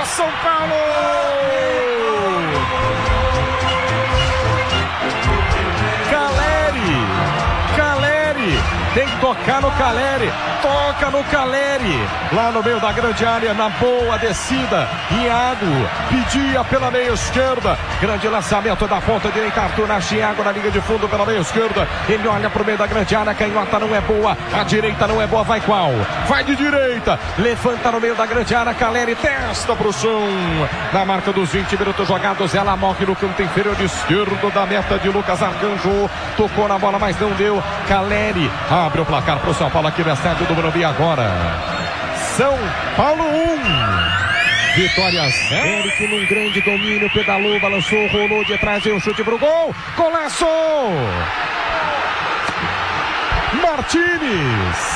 para São Paulo! Caleri, tem que tocar no Caleri, toca no Caleri, lá no meio da grande área, na boa descida, Iago pedia pela meia esquerda, grande lançamento da ponta direita, Arthur Thiago na linha de fundo pela meia esquerda, ele olha pro meio da grande área, a canhota não é boa, a direita não é boa, vai qual? Vai de direita, levanta no meio da grande área, Caleri testa pro chão, na marca dos 20 minutos jogados, ela morre no canto inferior esquerdo da meta de Lucas Arcanjo, tocou na bola, mas não deu, Caleri abre o placar pro São Paulo aqui no estádio do Morumbi agora. São Paulo 1. Vitória 0. Eric num grande domínio, pedalou, balançou, rolou de trás, veio um chute pro gol. Golaço! Martínez.